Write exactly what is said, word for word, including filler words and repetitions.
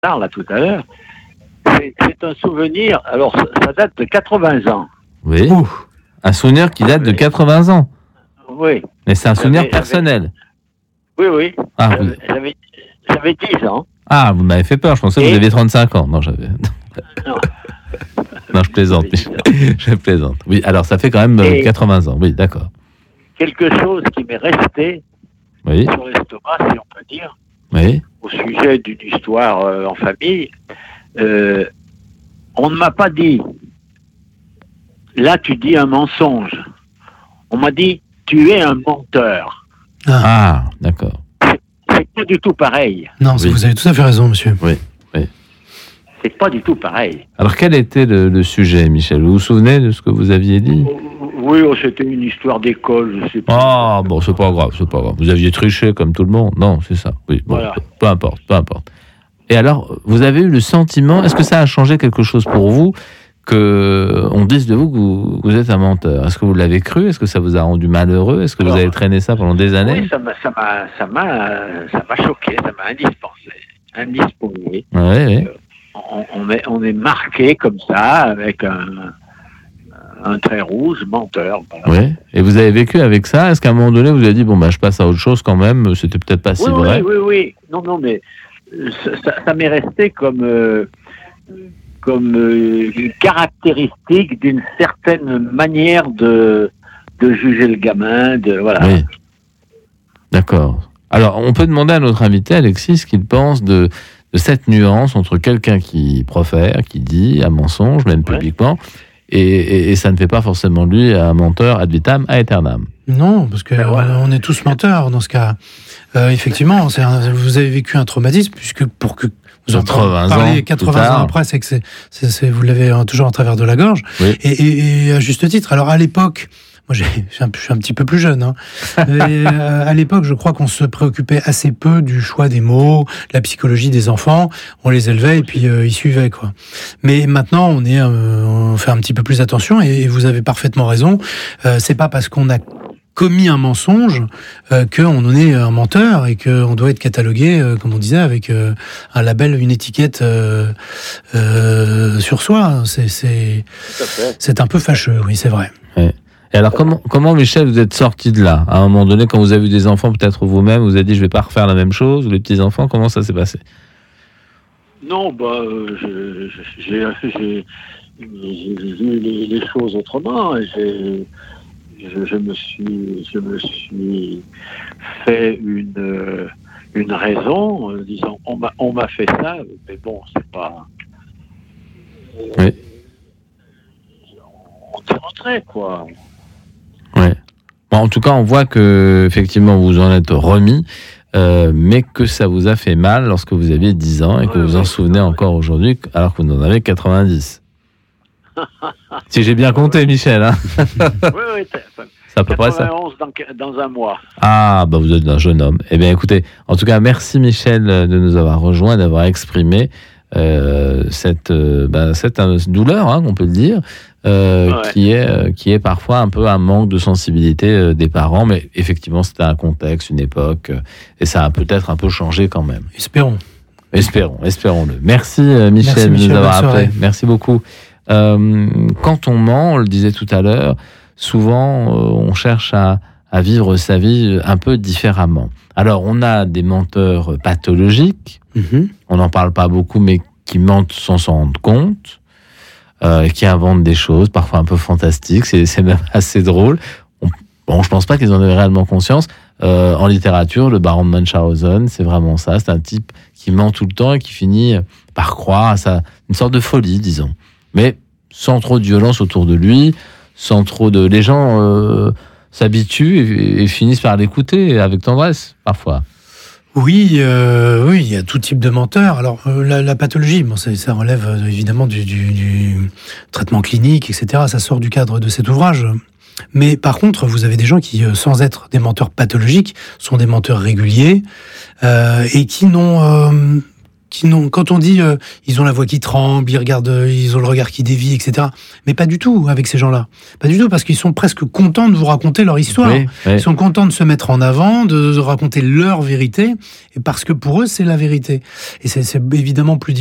là tout à l'heure, c'est, c'est un souvenir, alors ça, ça date de quatre-vingts ans. Oui, Ouh, un souvenir qui date oui. de quatre-vingts ans. Oui. Mais c'est un j'avais, souvenir personnel. J'avais... Oui, oui. Ah, j'avais, vous... j'avais, j'avais dix ans. Ah, vous m'avez fait peur, je pensais que Et... vous aviez trente-cinq ans. Non, j'avais... Non. Non, je plaisante. Je plaisante. Oui, alors ça fait quand même Et quatre-vingts ans. Oui, d'accord. Quelque chose qui m'est resté oui. sur l'estomac, si on peut dire, oui. au sujet d'une histoire euh, en famille. Euh, on ne m'a pas dit, là tu dis un mensonge. On m'a dit, tu es un menteur. Ah, ah d'accord. C'est, c'est pas du tout pareil. Non, oui. Vous avez tout à fait raison, monsieur. Oui, oui. C'est pas du tout pareil. Alors, quel était le, le sujet, Michel? Vous vous souvenez de ce que vous aviez dit? Oui, oh, c'était une histoire d'école, je sais pas. Ah, bon, c'est pas grave, c'est pas grave. Vous aviez triché comme tout le monde? Non, c'est ça. Oui, bon, voilà. peu, peu importe, peu importe. Et alors, vous avez eu le sentiment, est-ce que ça a changé quelque chose pour vous, qu'on dise de vous que vous, vous êtes un menteur? Est-ce que vous l'avez cru? Est-ce que ça vous a rendu malheureux? Est-ce que alors, vous avez traîné ça pendant des années? Oui, ça m'a, ça m'a, ça m'a, ça m'a choqué, ça m'a indispensé, indisposé. Oui, oui. Euh, on, on, est, on est marqué comme ça, avec un, un trait rouge, menteur. Voilà. Oui, et vous avez vécu avec ça? Est-ce qu'à un moment donné, vous avez dit, bon, bah, je passe à autre chose quand même, c'était peut-être pas si oui, vrai? Oui, oui, oui. Non, non, mais ça, ça, ça m'est resté comme, euh, comme euh, une caractéristique d'une certaine manière de, de juger le gamin, de, voilà. Oui, d'accord. Alors, on peut demander à notre invité, Alexis, ce qu'il pense de... de cette nuance entre quelqu'un qui profère, qui dit un mensonge, même ouais. publiquement, et, et, et ça ne fait pas forcément de lui un menteur ad vitam aeternam. Non, parce que ouais. on est tous menteurs dans ce cas. Euh, effectivement, c'est un, vous avez vécu un traumatisme, puisque pour que vous en parlez quatre-vingts ans après, c'est que c'est, c'est, c'est, vous l'avez toujours en travers de la gorge, oui. et, et, et à juste titre. Alors à l'époque, moi j'ai, je, suis un, je suis un petit peu plus jeune, hein. Et, euh, à l'époque, je crois qu'on se préoccupait assez peu du choix des mots, la psychologie des enfants. On les élevait et puis euh, ils suivaient, quoi. Mais maintenant, on est, euh, on fait un petit peu plus attention, et, et vous avez parfaitement raison. Euh, c'est pas parce qu'on a commis un mensonge euh, qu'on en est un menteur et qu'on doit être catalogué, euh, comme on disait, avec euh, un label, une étiquette euh, euh, sur soi. C'est, c'est, c'est un peu fâcheux, oui, c'est vrai. Ouais. Et alors, comment, comment, Michel, vous êtes sorti de là? À un moment donné, quand vous avez eu des enfants, peut-être vous-même, vous avez dit, je vais pas refaire la même chose, les petits-enfants, comment ça s'est passé? Non, bah, euh, j'ai, j'ai, j'ai vu les, les choses autrement. J'ai... Je, je me suis, je me suis fait une une raison, euh, disant on m'a on m'a fait ça, mais bon, c'est pas. Oui. On t'est rentré, quoi. Oui. Bon, en tout cas, on voit que effectivement vous en êtes remis, euh, mais que ça vous a fait mal lorsque vous aviez dix ans et que oui, vous oui, en souvenez oui. encore aujourd'hui, alors que vous en avez quatre-vingt-dix. Si j'ai bien compté, Michel. Hein. Oui, oui, c'est à peu près ça. quatre-vingt-onze dans, dans un mois. Ah, bah vous êtes un jeune homme. Eh bien, écoutez, en tout cas, merci Michel de nous avoir rejoints, d'avoir exprimé euh, cette, euh, bah, cette euh, douleur, hein, on peut le dire, euh, ouais. qui est euh, qui est parfois un peu un manque de sensibilité euh, des parents, mais effectivement, c'était un contexte, une époque, euh, et ça a peut-être un peu changé quand même. Espérons. Espérons, espérons-le. Merci euh, Michel, merci, Michel de nous avoir appelé. Soirée. Merci beaucoup. Euh, quand on ment, on le disait tout à l'heure, souvent euh, on cherche à, à vivre sa vie un peu différemment. Alors on a des menteurs pathologiques, mm-hmm. on n'en parle pas beaucoup, mais qui mentent sans s'en rendre compte, euh, qui inventent des choses parfois un peu fantastiques, c'est, c'est même assez drôle. On, bon, je pense pas qu'ils en aient réellement conscience. Euh, en littérature, le baron de Munchausen, c'est vraiment ça, c'est un type qui ment tout le temps et qui finit par croire à sa, une sorte de folie, disons. Mais sans trop de violence autour de lui, sans trop de... Les gens euh, s'habituent et, et finissent par l'écouter avec tendresse, parfois. Oui, euh, oui, il y a tout type de menteurs. Alors, euh, la, la pathologie, bon, ça, ça relève euh, évidemment du, du, du traitement clinique, et cetera. Ça sort du cadre de cet ouvrage. Mais par contre, vous avez des gens qui, euh, sans être des menteurs pathologiques, sont des menteurs réguliers euh, et qui n'ont... Euh, qui n'ont, quand on dit euh, ils ont la voix qui tremble, ils regardent, euh, ils ont le regard qui dévie, et cetera. Mais pas du tout avec ces gens-là. Pas du tout, parce qu'ils sont presque contents de vous raconter leur histoire. Oui, oui. Ils sont contents de se mettre en avant, de, de raconter leur vérité, et parce que pour eux c'est la vérité. Et c'est, c'est évidemment plus difficile